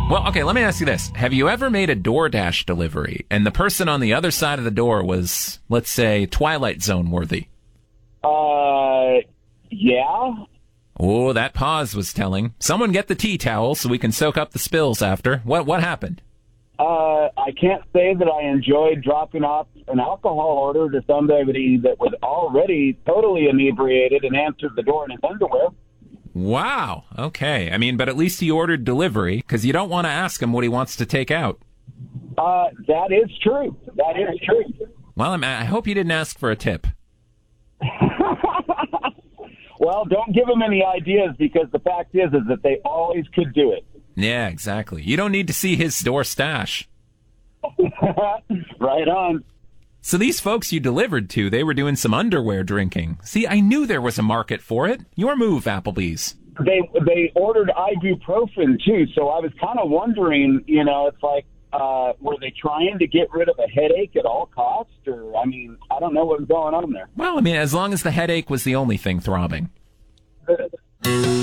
Well, okay, let me ask you this. Have you ever made a DoorDash delivery and the person on the other side of the door was, let's say, Twilight Zone worthy? Yeah. Oh, that pause was telling. Someone get the tea towel so we can soak up the spills after. What happened? I can't say that I enjoyed dropping off an alcohol order to somebody that was already totally inebriated and answered the door in his underwear. Wow. Okay. I mean, but at least he ordered delivery because you don't want to ask him what he wants to take out. That is true. That is true. Well, I hope you didn't ask for a tip. Well, don't give them any ideas because the fact is that they always could do it. Yeah, exactly. You don't need to see his store stash. Right on. So these folks you delivered to, they were doing some underwear drinking. See, I knew there was a market for it. Your move, Applebee's. They ordered ibuprofen, too, so I was kind of wondering, it's like, were they trying to get rid of a headache at all costs? Or, I mean, I don't know what was going on there. Well, I mean, as long as the headache was the only thing throbbing.